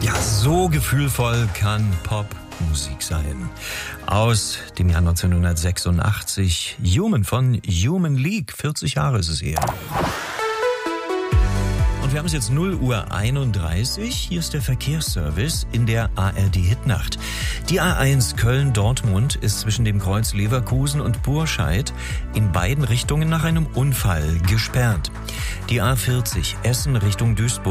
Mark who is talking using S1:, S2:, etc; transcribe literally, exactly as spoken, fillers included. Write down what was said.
S1: Ja, so gefühlvoll kann Popmusik sein. Aus dem Jahr neunzehnhundertsechsundachtzig. Human von Human League. vierzig Jahre ist es her. Und wir haben es jetzt null Uhr einunddreißig. Hier ist der Verkehrsservice in der A R D-Hitnacht. Die A eins Köln-Dortmund ist zwischen dem Kreuz Leverkusen und Burscheid in beiden Richtungen nach einem Unfall gesperrt. Die A vierzig Essen Richtung Duisburg